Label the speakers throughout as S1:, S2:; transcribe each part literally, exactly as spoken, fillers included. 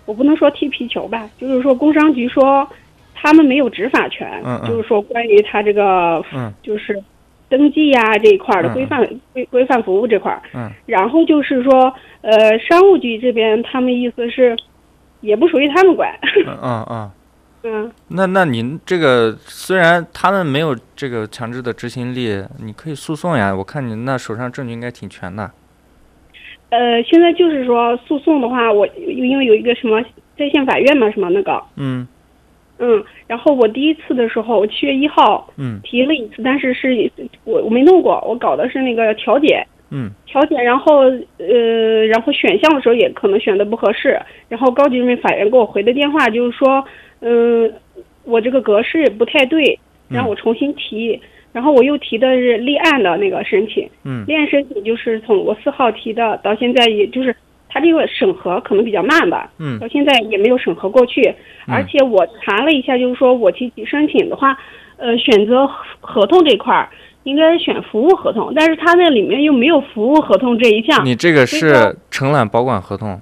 S1: 我不能说踢皮球吧，就是说工商局说他们没有执法权，
S2: 嗯嗯
S1: 就是说关于他这个，
S2: 嗯，
S1: 就是登记呀、这一块的规范规规范服务这块，
S2: 嗯，
S1: 然后就是说，呃，商务局这边他们意思是，也不属于他们管，
S2: 嗯嗯嗯。
S1: 嗯，
S2: 那那您这个虽然他们没有这个强制的执行力，你可以诉讼呀。我看你那手上证据应该挺全的。
S1: 呃，现在就是说诉讼的话，我因为有一个什么在线法院嘛，什么那个，
S2: 嗯
S1: 嗯，然后我第一次的时候，我七月一号
S2: 嗯
S1: 提了一次，但是是我我没弄过，我搞的是那个调解。
S2: 嗯
S1: 调解，然后呃，然后选项的时候也可能选的不合适，然后高级人民法院给我回的电话就是说，嗯、我这个格式不太对，让我重新提，然后我又提的是立案的那个申请，
S2: 嗯
S1: 立案申请就是从我四号提的，到现在也就是他这个审核可能比较慢吧，
S2: 嗯
S1: 到现在也没有审核过去，而且我查了一下，就是说我提起申请的话，呃，选择合同这块儿。应该选服务合同，但是它那里面又没有服务合同这一项。
S2: 你这个是承揽保管合同？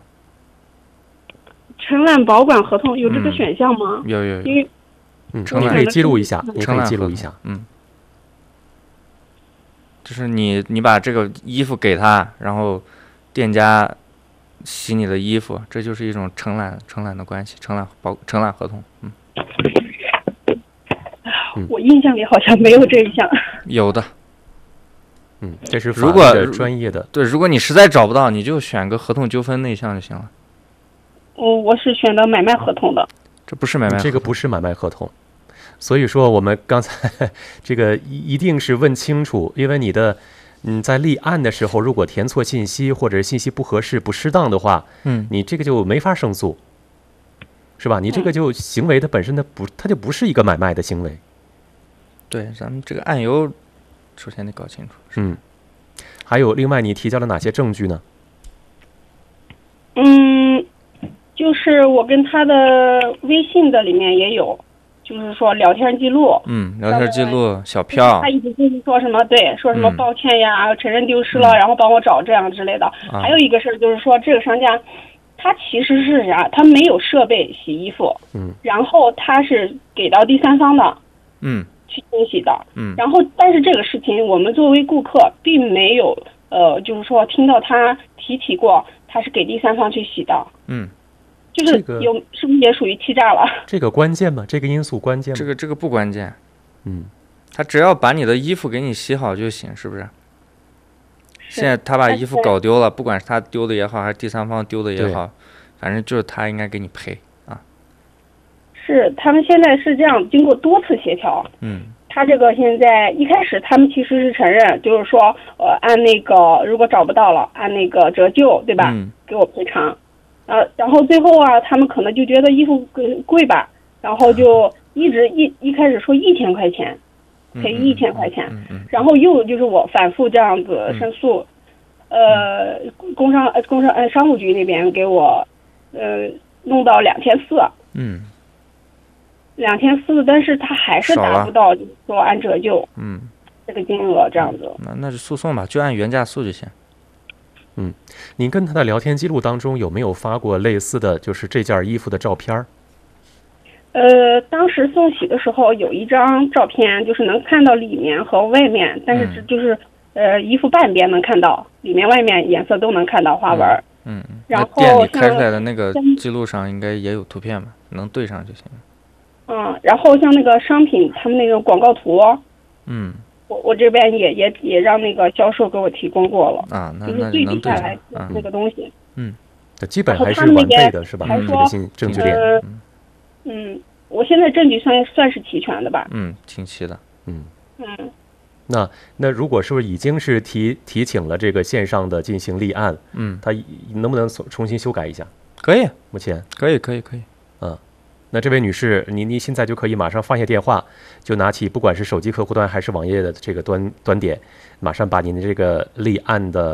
S1: 承揽保管合同有这个选项吗？
S2: 嗯、有有有。
S1: 因为
S3: 嗯，你可以记录一下，你可以记录一下。
S2: 嗯，就是你你把这个衣服给他，然后店家洗你的衣服，这就是一种承揽承揽的关系，承揽保承揽合同。嗯。
S1: 我印象里好像没有这一项。
S2: 有的。
S3: 嗯，这是法律的专业的。
S2: 对，如果你实在找不到，你就选个合同纠纷那一项就行了。
S1: 我我是选的买卖合同的。
S2: 这不是买卖合同，
S3: 这个不是买卖合同。所以说我们刚才这个一定是问清楚，因为你的嗯在立案的时候，如果填错信息或者信息不合适、不适当的话，
S2: 嗯，
S3: 你这个就没法胜诉，是吧？你这个就行为的本身它不，它就不是一个买卖的行为。
S2: 对，咱们这个案由首先得搞清楚。
S3: 嗯，还有另外你提交了哪些证据呢？
S1: 嗯，就是我跟他的微信的里面也有，就是说聊天记录。
S2: 嗯，聊天记录、小票。
S1: 他一直就是说什么对，说什么抱歉呀，嗯、承认丢失了，嗯、然后帮我找这样之类的。啊、还有一个事儿就是说，这个商家他其实是啥？他没有设备洗衣服。
S3: 嗯。
S1: 然后他是给到第三方的。
S2: 嗯。
S1: 去清洗的，
S2: 嗯，
S1: 然后但是这个事情我们作为顾客并没有呃，就是说听到他提起过他是给第三方去洗的，
S2: 嗯，
S1: 就是有、这个、是不是也属于欺诈了？
S3: 这个关键吗？这个因素关键吗？
S2: 这个这个不关键，
S3: 嗯，
S2: 他只要把你的衣服给你洗好就行，是不是？现在他把衣服搞丢了，不管是他丢的也好，还是第三方丢的也好，反正就是他应该给你赔。
S1: 是，他们现在是这样，经过多次协调，
S2: 嗯，
S1: 他这个现在一开始他们其实是承认，就是说，呃，按那个如果找不到了，按那个折旧，对吧？
S2: 嗯，
S1: 给我赔偿，呃，然后最后啊，他们可能就觉得衣服贵吧，然后就一直一一开始说一千块钱，赔一千块钱，
S2: 嗯嗯嗯、
S1: 然后又就是我反复这样子申诉，嗯、呃，工商呃工商呃商务局那边给我，呃，弄到两千四，
S2: 嗯。
S1: 两千四，但是他还是达不到说按折旧，
S2: 嗯，
S1: 这个金额这样子。
S2: 那那就诉讼吧，就按原价诉就行。
S3: 嗯，您跟他的聊天记录当中有没有发过类似的就是这件衣服的照片？
S1: 呃，当时送洗的时候有一张照片，就是能看到里面和外面，但是就是、嗯、呃衣服半边能看到，里面外面颜色都能看到花纹。
S2: 嗯嗯。
S1: 然后
S2: 店里开出来的那个记录上应该也有图片吧，能对上就行。
S1: 嗯，然后像那个商品，他们那个广告图，
S2: 嗯，
S1: 我我这边也也也让那个销售给我提供过了
S2: 啊，那
S1: 就是对比下来那个东西，
S2: 嗯，
S3: 基本还是完备的是吧？
S1: 还说
S3: 证据链，
S1: 呃，嗯，我现在证据算算是齐全的吧？
S2: 嗯，挺齐的，
S3: 嗯
S1: 嗯，
S3: 那那如果是不是已经是提提请了这个线上的进行立案，
S2: 嗯，
S3: 他能不能重新修改一下？
S2: 可以，
S3: 目前
S2: 可以，可以，可以，
S3: 嗯。那这位女士，你你现在就可以马上放下电话，就拿起不管是手机客户端还是网页的这个端端点，马上把您的这个立案的